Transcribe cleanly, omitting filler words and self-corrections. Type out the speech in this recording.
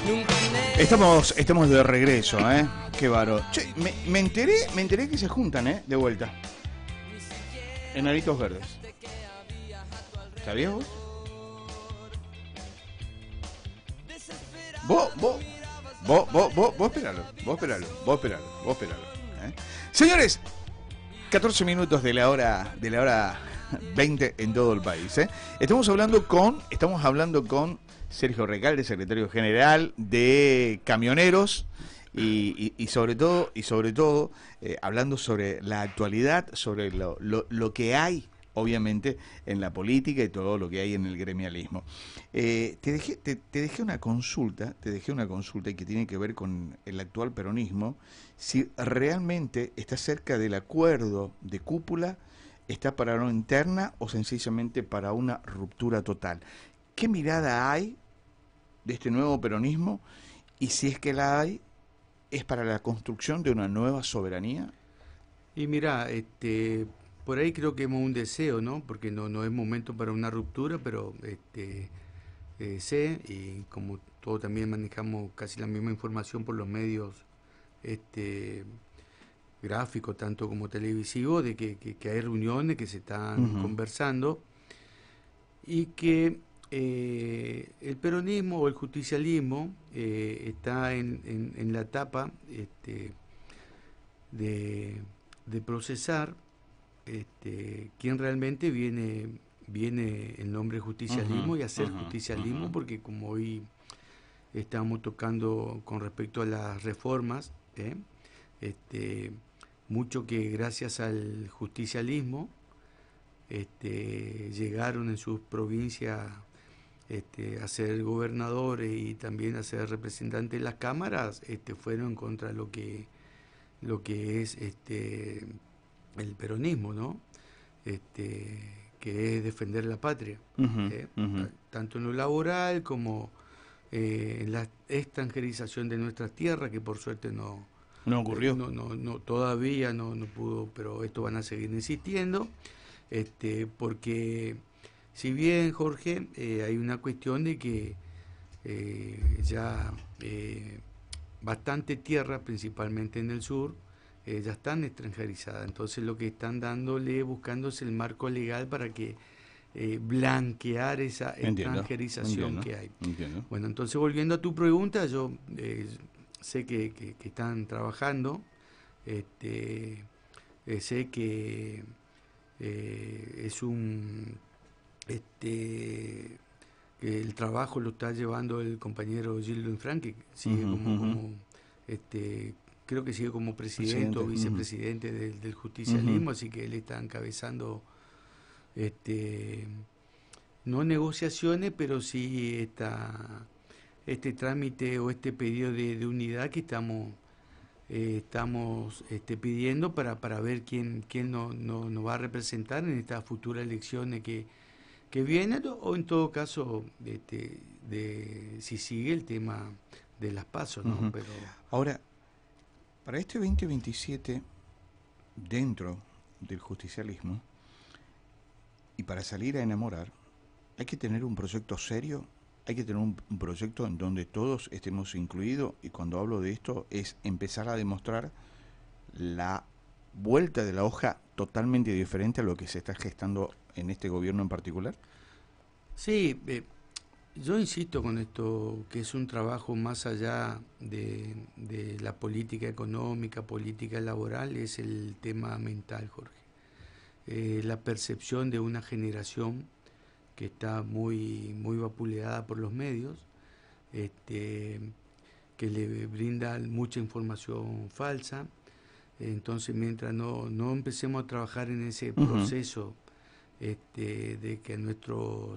Estamos de regreso, ¿eh? Qué bárbaro. Che, me enteré que se juntan, de vuelta. Enanitos Verdes. ¿Sabías vos? Vos esperalo. Señores, 14 minutos de la hora 20 en todo el país, ¿eh? Estamos hablando con Sergio Recalde, secretario general de Camioneros, y sobre todo hablando sobre la actualidad, sobre lo que hay, obviamente, en la política y todo lo que hay en el gremialismo. Te dejé una consulta, y que tiene que ver con el actual peronismo, si realmente está cerca del acuerdo de cúpula, está para una interna o sencillamente para una ruptura total. ¿Qué mirada hay de este nuevo peronismo? Y si es que la hay, ¿es para la construcción de una nueva soberanía? Y mira, por ahí creo que hemos un deseo, ¿no? Porque no es momento para una ruptura, pero sé, y como todos también manejamos casi la misma información por los medios gráficos, tanto como televisivos, de que hay reuniones que se están conversando y que el peronismo o el justicialismo está en la etapa de procesar quién realmente viene el nombre justicialismo y hacer justicialismo, porque como hoy estamos tocando con respecto a las reformas, mucho que gracias al justicialismo llegaron en sus provincias a ser gobernadores y también a ser representantes de las cámaras, fueron contra lo que es el peronismo, ¿no? Que es defender la patria, tanto en lo laboral como en la extranjerización de nuestras tierras, que por suerte no ocurrió. Todavía no pudo, pero esto van a seguir insistiendo, porque si bien, Jorge, hay una cuestión de que ya bastante tierra, principalmente en el sur, ya están extranjerizadas. Entonces lo que están buscando es el marco legal para que blanquear esa extranjerización que hay. Entiendo. Bueno, entonces volviendo a tu pregunta, yo sé que están trabajando, sé que es que el trabajo lo está llevando el compañero Gildo Infran, que sigue como creo que sigue como presidente o vicepresidente del justicialismo, así que él está encabezando no negociaciones, pero sí este trámite o este pedido de unidad que estamos pidiendo para ver quién nos va a representar en estas futuras elecciones que vienen, o en todo caso si sigue el tema de las PASO, ¿no? Pero ahora, para este 2027, dentro del justicialismo, y para salir a enamorar, hay que tener un proyecto serio, hay que tener un proyecto en donde todos estemos incluidos, y cuando hablo de esto es empezar a demostrar la vuelta de la hoja totalmente diferente a lo que se está gestando en este gobierno en particular. Sí, yo insisto con esto, que es un trabajo más allá de la política económica, política laboral, es el tema mental, Jorge. La percepción de una generación que está muy vapuleada por los medios, que le brinda mucha información falsa. Entonces, mientras no empecemos a trabajar en ese proceso de que nuestros